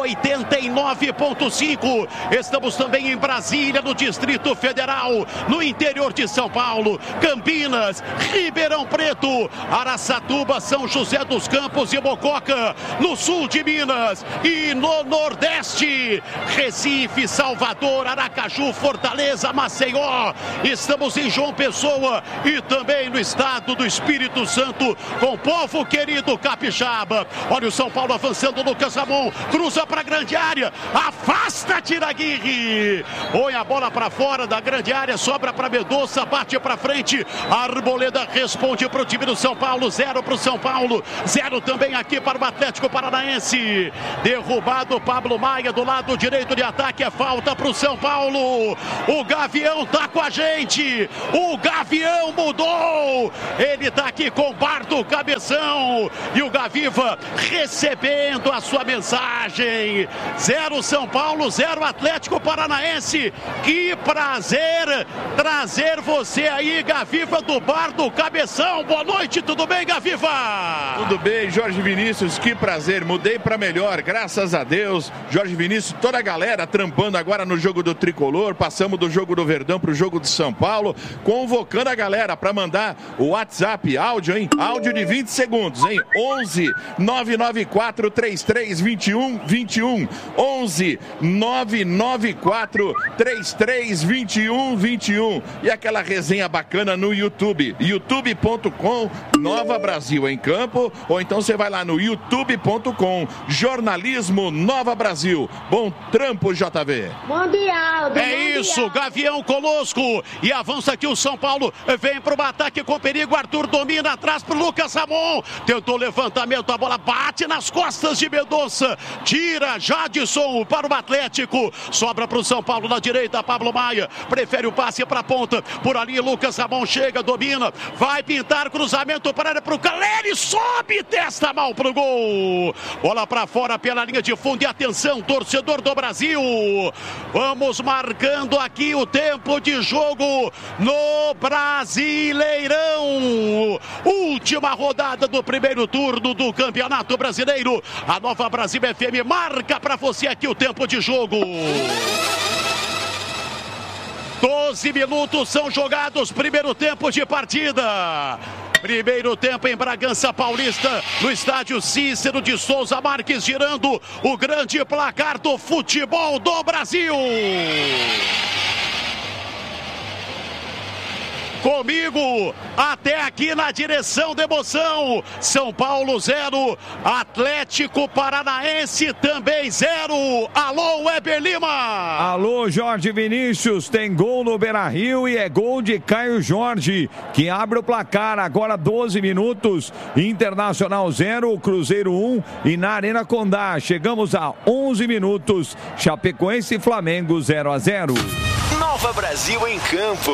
[SPEAKER 10] oitenta e nove ponto cinco. Estamos também em Brasília, no Distrito Federal, no interior de São Paulo, Campinas, Ribeirão Preto, Araçatuba, São José dos Campos e Mococa, no sul de Minas e no Nordeste, Recife, Salvador, Aracaju, Fortaleza, Maceió. Estamos em João Pessoa e também no estado do Espírito Santo, com o povo querido capixaba. Olha o São Paulo avançando, Lucas Ramon, cruza para a grande área, afasta Tiraguirre, põe a bola para fora da grande área, sobra para Mendonça, bate para frente, Arboleda responde para o time do São Paulo, zero para o São Paulo, zero também aqui para o Atlético Paranaense. Derrubado Pablo Maia do lado direito de ataque, é falta para o São Paulo. O Gavião tá com a gente, o Gavião mudou, ele tá aqui com o Bardo Cabeção e o Gaviva recebendo a sua mensagem. Zero São Paulo, zero Atlético Paranaense. Que prazer trazer você aí, Gaviva, do Bardo Cabeção. Boa noite, tudo bem, Gaviva?
[SPEAKER 6] Tudo bem, Jorge Vinícius, que prazer, mudei para melhor, graças a Deus. Jorge Vinícius, toda a galera trampando agora no jogo do Tricolor, passamos do jogo do Verdão para o jogo do São Paulo, convocando a galera para mandar o WhatsApp, áudio, hein? Áudio de vinte segundos, hein? onze nove nove quatro três três dois um dois um, onze nove nove quatro três três dois um dois um, e aquela resenha bacana no YouTube, youtube ponto com Nova Brasil em Campo, ou então você vai lá no youtube ponto com Jornalismo Nova Brasil. Bom trampo, J V.
[SPEAKER 10] Mundial, é mundial. Isso, Gavião conosco, e avança aqui o São Paulo, vem para o ataque com perigo, Arthur domina atrás para o Lucas Ramon, tentou levantamento, a bola bate nas costas de Mendonça, tira Jadson para o Atlético, sobra para o São Paulo na direita, Pablo Maia, prefere o passe para a ponta, por ali Lucas Ramon chega, domina, vai pintar cruzamento para o Caleri, sobe, testa mal para o gol, bola para fora pela linha de fundo, e atenção, torcedor do Brasil, vamos marcando aqui o tempo de jogo no Brasileirão, última rodada do primeiro turno do Campeonato Brasileiro. A Nova Brasil F M marca para você aqui o tempo de jogo. doze minutos são jogados, primeiro tempo de partida. Primeiro tempo em Bragança Paulista, no estádio Cícero de Souza Marques, girando o grande placar do futebol do Brasil. Comigo, até aqui na direção da emoção, São Paulo zero, Atlético Paranaense também zero. Alô, Weber Lima.
[SPEAKER 3] Alô, Jorge Vinícius, tem gol no Beira-Rio e é gol de Caio Jorge, que abre o placar, agora doze minutos, Internacional zero, Cruzeiro um, e na Arena Condá, chegamos a onze minutos, Chapecoense e Flamengo zero a zero.
[SPEAKER 4] Nova Brasil em Campo.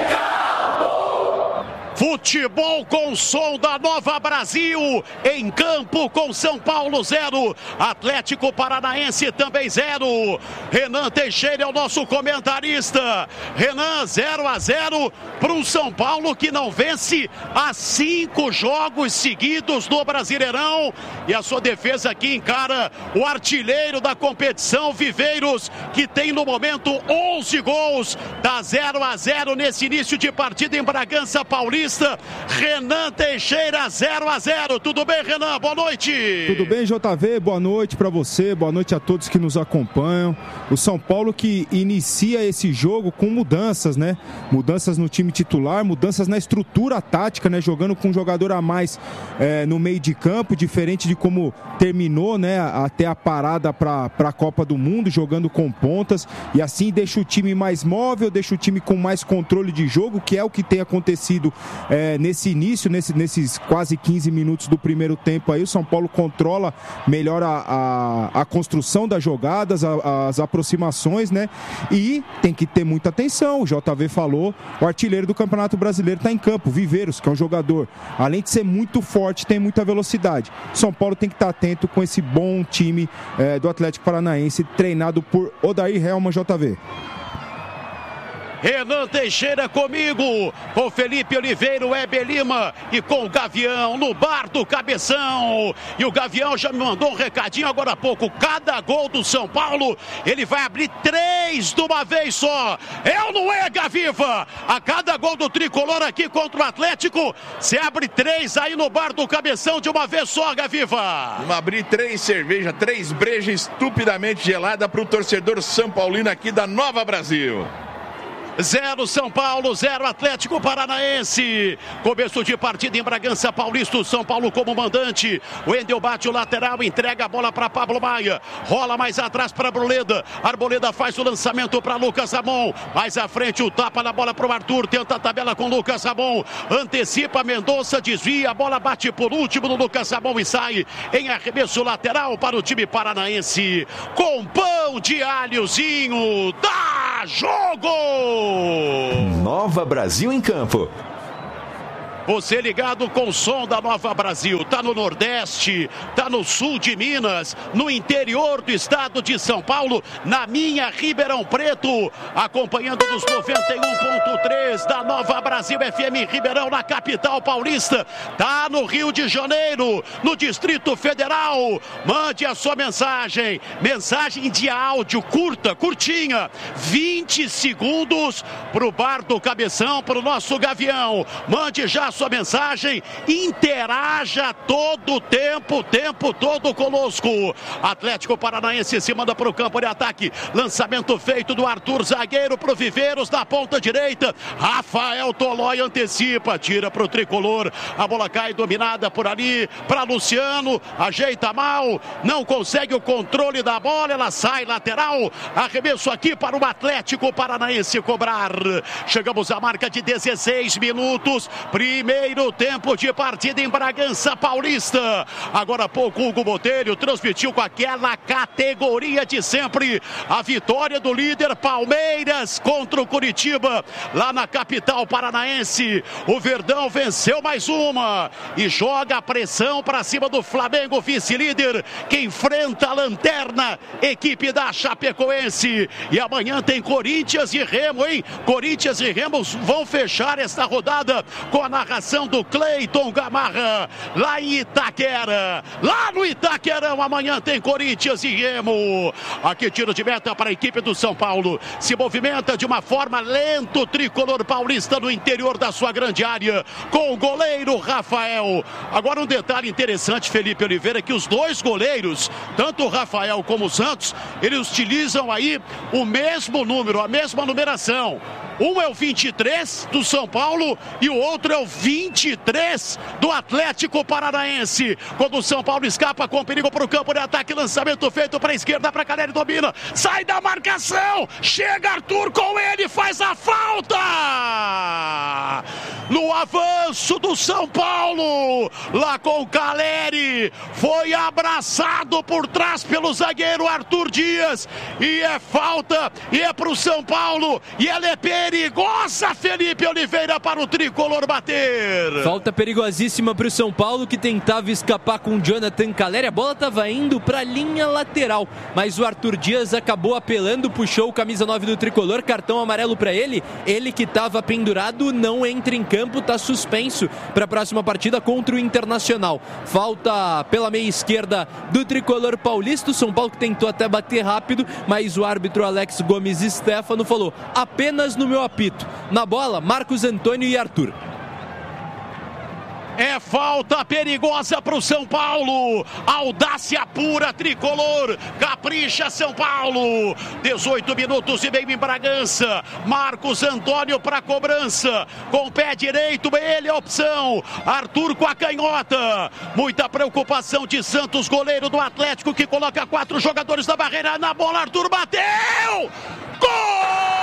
[SPEAKER 10] Futebol com som da Nova Brasil, em campo com São Paulo zero, Atlético Paranaense também zero. Renan Teixeira é o nosso comentarista. Renan, zero a zero para o São Paulo, que não vence há cinco jogos seguidos no Brasileirão, e a sua defesa aqui encara o artilheiro da competição, Viveiros, que tem no momento onze gols. Dá zero a zero nesse início de partida em Bragança Paulista. Renan Teixeira, zero a zero. Tudo bem, Renan? Boa noite.
[SPEAKER 13] Tudo bem, J V? Boa noite para você, boa noite a todos que nos acompanham. O São Paulo que inicia esse jogo com mudanças, né? Mudanças no time titular, mudanças na estrutura tática, né? Jogando com um jogador a mais é, no meio de campo, diferente de como terminou, né? Até a parada para a Copa do Mundo, jogando com pontas, e assim deixa o time mais móvel, deixa o time com mais controle de jogo, que é o que tem acontecido É, nesse início, nesse, nesses quase quinze minutos do primeiro tempo aí. O São Paulo controla melhor a, a, a construção das jogadas, a, as aproximações, né? E tem que ter muita atenção, o J V falou, o artilheiro do Campeonato Brasileiro está em campo, Viveiros, que é um jogador, além de ser muito forte, tem muita velocidade. O São Paulo tem que estar atento com esse bom time é, do Atlético Paranaense, treinado por Odair Helman, J V.
[SPEAKER 10] Renan Teixeira comigo, com Felipe Oliveira, o Heber Lima e com o Gavião no bar do Cabeção. E o Gavião já me mandou um recadinho agora há pouco. Cada gol do São Paulo, ele vai abrir três de uma vez só. É ou não é, Gaviva? A cada gol do Tricolor aqui contra o Atlético, você abre três aí no bar do Cabeção de uma vez só, Gaviva.
[SPEAKER 6] Vamos abrir três cervejas, três brejas estupidamente gelada para o torcedor São Paulino aqui da Nova Brasil.
[SPEAKER 10] Zero São Paulo, zero Atlético Paranaense. Começo de partida em Bragança Paulista, o São Paulo como mandante. O Wendel bate o lateral, entrega a bola para Pablo Maia. Rola mais atrás para Arboleda. Arboleda faz o lançamento para Lucas Ramon. Mais à frente o tapa na bola para o Arthur. Tenta a tabela com Lucas Ramon. Antecipa Mendonça, desvia. A bola bate por último no Lucas Ramon e sai em arremesso lateral para o time paranaense. Com pão de alhozinho. Dá jogo!
[SPEAKER 9] Nova Brasil em campo.
[SPEAKER 10] Você ligado com o som da Nova Brasil. Tá no Nordeste, tá no sul de Minas, no interior do estado de São Paulo, na minha Ribeirão Preto, acompanhando nos noventa e um ponto três da Nova Brasil F M Ribeirão, na capital paulista. Tá no Rio de Janeiro, no Distrito Federal. Mande a sua mensagem. Mensagem de áudio curta, curtinha. vinte segundos pro bar do Cabeção, pro nosso Gavião. Mande já a sua mensagem, interaja todo o tempo, o tempo todo conosco. Atlético Paranaense se manda para o campo de ataque. Lançamento feito do Arthur, zagueiro para o Viveiros na ponta direita. Rafael Tolói antecipa, tira para o Tricolor. A bola cai dominada por ali para Luciano, ajeita mal, não consegue o controle da bola, ela sai lateral. Arremesso aqui para o Atlético Paranaense cobrar. Chegamos à marca de dezesseis minutos. Primeiro Primeiro tempo de partida em Bragança Paulista. Agora há pouco, Hugo Botelho transmitiu com aquela categoria de sempre a vitória do líder Palmeiras contra o Curitiba, lá na capital paranaense. O Verdão venceu mais uma e joga a pressão para cima do Flamengo, vice-líder, que enfrenta a lanterna, equipe da Chapecoense. E amanhã tem Corinthians e Remo, hein? Corinthians e Remo vão fechar esta rodada com a narração do Cleiton Gamarra, lá em Itaquera. Lá no Itaquerão, amanhã tem Corinthians e Remo. Aqui tiro de meta para a equipe do São Paulo. Se movimenta de uma forma lenta o Tricolor paulista no interior da sua grande área, com o goleiro Rafael. Agora um detalhe interessante, Felipe Oliveira, que os dois goleiros, tanto o Rafael como o Santos, eles utilizam aí o mesmo número, a mesma numeração. Um é o vinte e três do São Paulo e o outro é o vinte e três do Atlético Paranaense. Quando o São Paulo escapa com perigo para o campo de ataque, lançamento feito para a esquerda, para Caleri, domina, sai da marcação, chega Arthur com ele, faz a falta! No avanço do São Paulo, lá com o Caleri, foi abraçado por trás pelo zagueiro Arthur Dias, e é falta, e é para o São Paulo, e ela é perigosa, Felipe Oliveira, para o Tricolor bater.
[SPEAKER 12] Falta perigosíssima para o São Paulo, que tentava escapar com o Jonathan Caleri. A bola estava indo para a linha lateral, mas o Arthur Dias acabou apelando, puxou o camisa nove do Tricolor, cartão amarelo para ele. Ele que estava pendurado não entra em campo, está suspenso para a próxima partida contra o Internacional. Falta pela meia esquerda do Tricolor paulista. O São Paulo que tentou até bater rápido, mas o árbitro Alex Gomes Stefano falou: apenas no meu apito. Na bola, Marcos Antônio e Arthur.
[SPEAKER 10] É falta perigosa para o São Paulo. Audácia pura, Tricolor. Capricha, São Paulo. dezoito minutos e meio em Bragança. Marcos Antônio para cobrança. Com o pé direito, ele é a opção. Arthur com a canhota. Muita preocupação de Santos, goleiro do Atlético, que coloca quatro jogadores na barreira. Na bola, Arthur bateu! Gol!